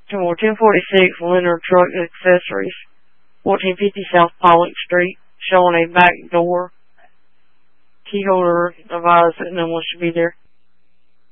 Tomorrow, 1046 Leonard Truck Accessories, 1450 South Pollock Street, showing a back door, key holder advised that no one should be there.